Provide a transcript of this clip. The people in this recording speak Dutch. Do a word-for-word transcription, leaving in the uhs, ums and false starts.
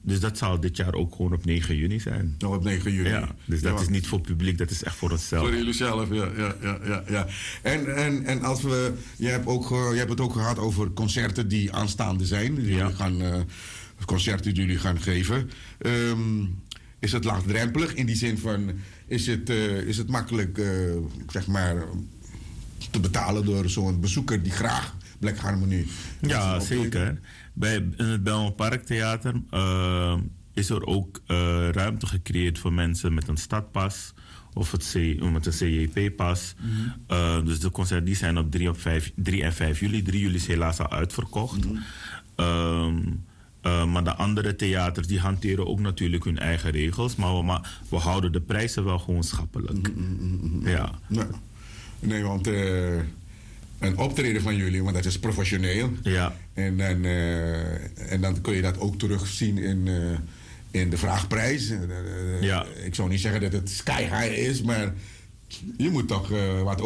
Dus dat zal dit jaar ook gewoon op negen juni zijn. Nog op negen juni. Ja, dus dat Ja. is niet voor publiek, dat is echt voor onszelf. Voor jullie zelf, ja. ja, ja, ja, ja. En, en, en als we, je, hebt ook, ge- je hebt het ook gehad over concerten die aanstaande zijn. Die Ja. jullie gaan, eh, concerten die jullie gaan geven. Ehm, is het laagdrempelig in die zin van, is het, eh, is het makkelijk, eh, zeg maar, te betalen door zo'n bezoeker die graag Black Harmony... Ja, zeker. Bij in het Belmer Parktheater uh, is er ook uh, ruimte gecreëerd voor mensen met een stadpas of het C, met een C J P-pas. Mm-hmm. Uh, dus de concerten die zijn op drie, op vijf, drie en vijf juli. drie juli is helaas al uitverkocht. Mm-hmm. Um, uh, maar de andere theaters die hanteren ook natuurlijk hun eigen regels. Maar we, maar we houden de prijzen wel gewoon schappelijk. Mm-hmm. Ja. Nee, nee want... Uh... een optreden van jullie, want dat is professioneel. Ja. En dan, uh, en dan kun je dat ook terugzien in, uh, in de vraagprijs. Uh, ja. Ik zou niet zeggen dat het sky high is, maar je moet toch uh, wat